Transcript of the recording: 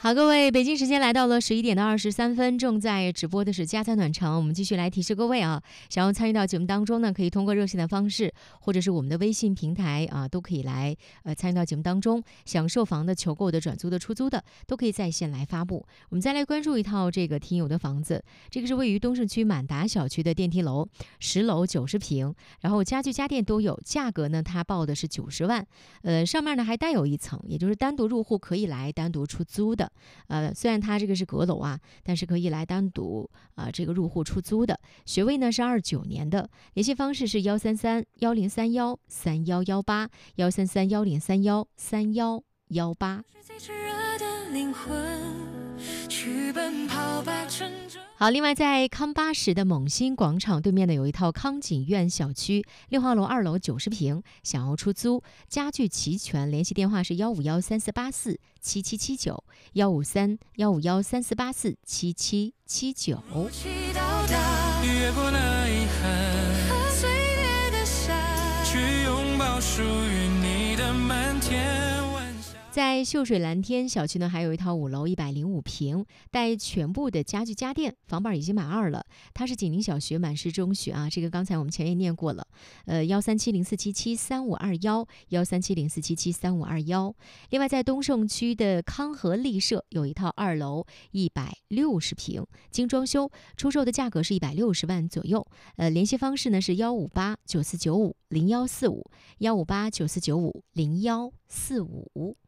好，各位，北京时间来到了11:23，正在直播的是家财暖城。我们继续来提示各位啊，想要参与到节目当中呢，可以通过热线的方式，或者是我们的微信平台啊，都可以来参与到节目当中。想售房的、求购的、转租的、出租的，都可以在线来发布。我们再来关注一套这个听友的房子，这个是位于东胜区满达小区的电梯楼，10楼90平，然后家具家电都有，价格呢它报的是90万，上面呢还带有一层，也就是单独入户可以来单独出租的。虽然它这个是阁楼啊，但是可以来单独这个入户出租的。学位呢是29年的，联系方式是133-1031-3118，133-1031-3118。好，另外在康巴什的蒙新广场对面呢，有一套康锦苑小区6号楼2楼90平，想要出租，家具齐全，联系电话是15134847779，153-15134847779。越过那遗憾和岁月的沙，去拥抱属于你的满天晚霞。在秀水蓝天小区呢，还有一套5楼105平，带全部的家具家电，房本已经满2了。它是锦宁小学满师中学啊，这个刚才我们前也念过了。13704773521，13704773521。另外在东胜区的康和丽舍有一套2楼160平，精装修，出售的价格是160万左右。联系方式呢是15894950145，15894950145。